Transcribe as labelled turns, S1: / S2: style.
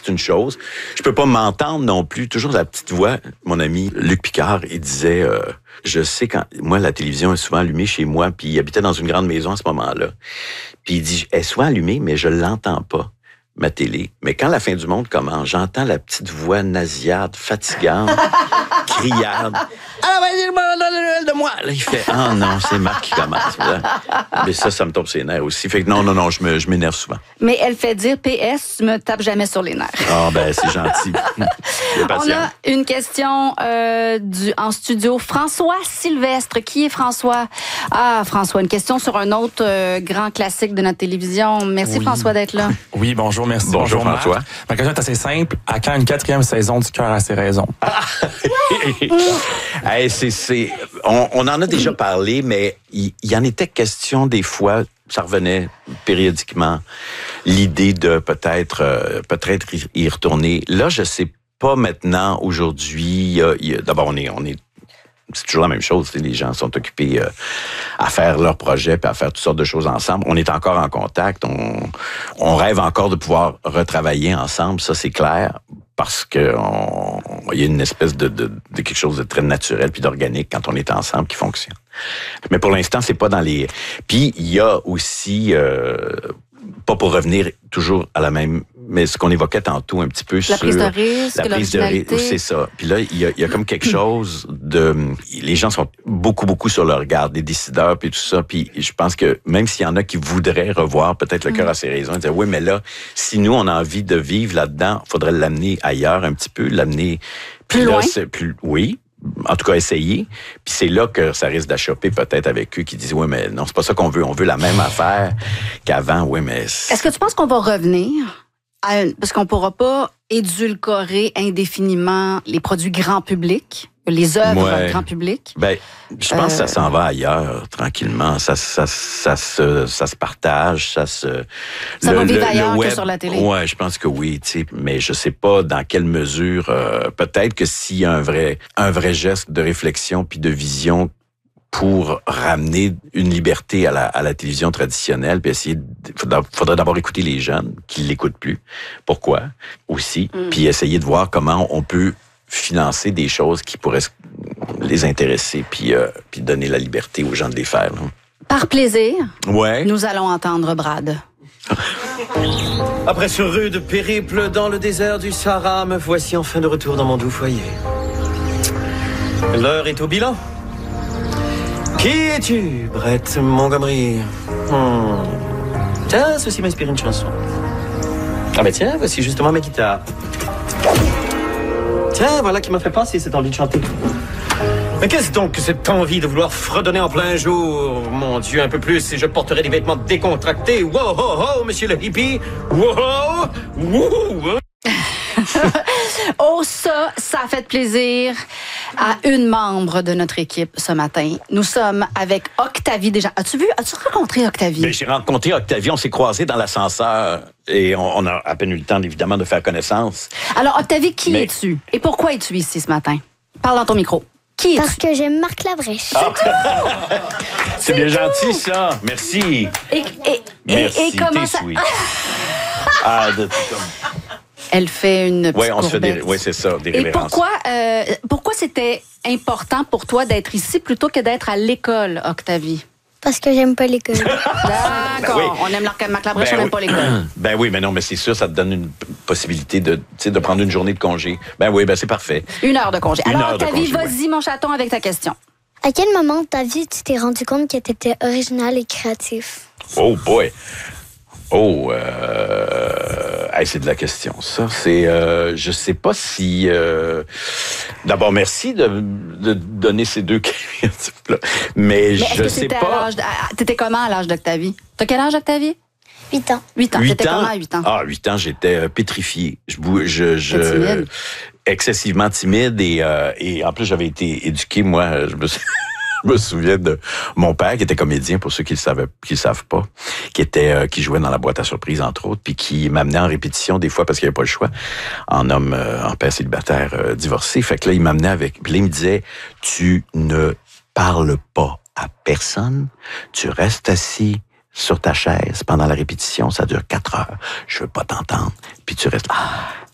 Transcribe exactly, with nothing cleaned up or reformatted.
S1: une chose. Je peux pas m'entendre non plus. Toujours la petite voix. Mon ami Luc Picard, il disait, euh, je sais quand, moi, la télévision est souvent allumée chez moi, puis il habitait dans une grande maison à ce moment-là. Puis il dit, elle est souvent allumée, mais je l'entends pas, ma télé. Mais quand la fin du monde commence, j'entends la petite voix nasillarde, fatigante, criarde. Ah, vas-y, de moi! Là, il fait, ah non, c'est Marc qui commence. Là. Mais ça, ça me tombe sur les nerfs aussi. Fait que non, non, non, je, me, je m'énerve souvent.
S2: Mais elle fait dire, P S, tu me tapes jamais sur les nerfs.
S1: Ah, ben, c'est gentil.
S2: On a une question euh, du, en studio. François Sylvestre. Qui est François? Ah, François, une question sur un autre euh, grand classique de notre télévision. Merci, oui. François, d'être là.
S3: Oui, bonjour, merci.
S1: Bonjour, bonjour François.
S3: Marc. Ma question est assez simple. À quand une quatrième saison du Cœur à ses raisons?
S1: Ah! Hey, c'est, c'est, on, on en a déjà parlé, mais il y, y en était question des fois, ça revenait périodiquement, l'idée de peut-être euh, peut-être y retourner. Là, je sais pas maintenant, aujourd'hui, y a, y a, d'abord, on est, on est c'est toujours la même chose. Les gens sont occupés euh, à faire leurs projets puis à faire toutes sortes de choses ensemble. On est encore en contact. On, on rêve encore de pouvoir retravailler ensemble. Ça, c'est clair. Parce que on, il y a une espèce de, de, de quelque chose de très naturel puis d'organique quand on est ensemble qui fonctionne. Mais pour l'instant, c'est pas dans les... Puis il y a aussi... Euh, pas pour revenir toujours à la même... Mais ce qu'on évoquait tantôt un petit peu
S2: la
S1: sur...
S2: Prise de risque,
S1: la prise de risque, c'est ça. Puis là, il y a, il y a comme quelque chose de... Les gens sont beaucoup, beaucoup sur leur garde, les décideurs, puis tout ça. Puis je pense que même s'il y en a qui voudraient revoir peut-être le cœur mm. à ses raisons, ils disent, oui, mais là, si nous, on a envie de vivre là-dedans, il faudrait l'amener ailleurs un petit peu, l'amener...
S2: Plus
S1: là,
S2: loin?
S1: C'est plus... Oui. En tout cas, essayer. Puis c'est là que ça risque d'achoper peut-être avec eux qui disent, oui, mais non, c'est pas ça qu'on veut. On veut la même affaire qu'avant. Oui, mais...
S2: Est-ce que tu penses qu'on va revenir? À, parce qu'on pourra pas édulcorer indéfiniment les produits grand public, les œuvres
S1: ouais.
S2: grand public.
S1: Ben, je pense euh... que ça s'en va ailleurs, tranquillement. Ça, ça, ça, se, ça se partage, ça se...
S2: Ça
S1: le,
S2: va vivre
S1: le,
S2: ailleurs
S1: le web,
S2: que sur la télé.
S1: Ouais, je pense que oui, tu sais, mais je sais pas dans quelle mesure... Euh, peut-être que s'il y a un vrai, un vrai geste de réflexion puis de vision pour ramener une liberté à la, à la télévision traditionnelle, puis essayer, il faudra, faudra d'abord écouter les jeunes qui l'écoutent plus. Pourquoi? Aussi. Mm. Puis essayer de voir comment on peut financer des choses qui pourraient les intéresser, puis, euh, puis donner la liberté aux gens de les faire. Là.
S2: Par plaisir,
S1: ouais.
S2: nous allons entendre Brad.
S4: Après ce rude périple dans le désert du Sahara, me voici enfin de retour dans mon doux foyer. L'heure est au bilan. Qui es-tu, Brett Montgomery? hmm. Tiens, ceci m'inspire une chanson. Ah ben tiens, voici justement ma guitare. Tiens, voilà qui m'a fait passer cette envie de chanter. Mais qu'est-ce donc que cette envie de vouloir fredonner en plein jour? Mon Dieu, un peu plus et je porterai des vêtements décontractés. Wow, ho, ho, monsieur le hippie. Wow, wow.
S2: Oh, ça, ça a fait plaisir à une membre de notre équipe ce matin. Nous sommes avec Octavie déjà. As-tu vu, as-tu rencontré Octavie?
S1: Ben, j'ai rencontré Octavie, on s'est croisés dans l'ascenseur et on, on a à peine eu le temps, évidemment, de faire connaissance.
S2: Alors, Octavie, qui
S1: Mais...
S2: es-tu? Et pourquoi es-tu ici ce matin? Parle dans ton micro. Qui es-tu?
S5: Parce que j'aime Marc Labrèche.
S1: Ah. C'est, C'est bien tout. Gentil, ça. Merci.
S2: Et, et,
S1: Merci,
S2: et, et comment
S1: t'es
S2: ça...
S1: sweet. ah, de...
S2: Elle fait une petite
S1: Oui, on se fait des,
S2: courbette.
S1: ouais, c'est ça, des
S2: Et
S1: révérences.
S2: pourquoi, euh, pourquoi c'était important pour toi d'être ici plutôt que d'être à l'école, Octavie?
S5: Parce que j'aime pas l'école.
S2: D'accord.
S1: Ben oui.
S2: On aime Marc Labrèche,
S1: Ben
S2: on n'aime
S1: oui.
S2: pas l'école.
S1: Ben oui, mais non, mais c'est sûr, ça te donne une possibilité de, tu sais, de prendre une journée de congé. Ben oui, ben c'est parfait.
S2: Une heure de congé.
S1: Une
S2: Alors,
S1: heure de
S2: Octavie,
S1: congé,
S2: vas-y, mon chaton, avec ta question.
S5: À quel moment de ta vie tu t'es rendu compte que tu étais original et créatif?
S1: Oh boy. Oh, euh... hey, c'est de la question, ça. C'est, euh, je sais pas si... Euh... D'abord, merci de, de donner ces deux créatifs-là. Mais,
S2: Mais
S1: je
S2: est-ce que
S1: sais
S2: t'étais
S1: pas...
S2: à l'âge de... T'étais comment à l'âge d'Octavie? T'as quel âge, Octavie?
S5: Huit ans.
S2: Huit ans.
S1: Huit
S2: T'étais
S1: ans?
S2: comment à huit ans?
S1: Ah, huit ans, j'étais euh, pétrifié. Je, bou- je, je
S2: T'es timide?
S1: excessivement timide et, euh, et en plus, j'avais été éduqué, moi, je me suis... Je me souviens de mon père qui était comédien, pour ceux qui le savaient, qui le savent pas, qui était, euh, qui jouait dans la boîte à surprise entre autres, puis qui m'amenait en répétition des fois parce qu'il n'y avait pas le choix, en homme, euh, en père célibataire euh, divorcé. Fait que là, il m'amenait avec, puis là, il me disait, tu ne parles pas à personne, tu restes assis sur ta chaise pendant la répétition, ça dure quatre heures. Je veux pas t'entendre. Puis tu restes, ah,